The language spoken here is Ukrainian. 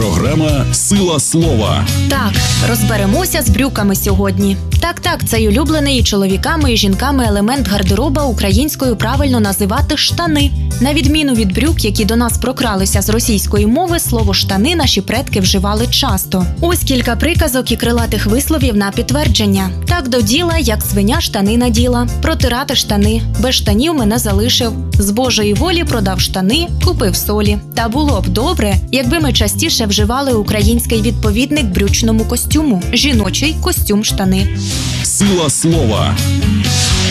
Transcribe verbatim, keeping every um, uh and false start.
Програма «Сила слова». Так, розберемося з брюками сьогодні. Так-так, цей улюблений і чоловіками, і жінками елемент гардероба українською правильно називати штани. На відміну від брюк, які до нас прокралися з російської мови, слово «штани» наші предки вживали часто. Ось кілька приказок і крилатих висловів на підтвердження. Так до діла, як свиня штани наділа. Протирати штани. Без штанів мене залишив. З Божої волі продав штани, купив солі. Та було б добре, якби ми частіше вживали український відповідник брючному костюму – жіночий костюм-штани. Сила слова.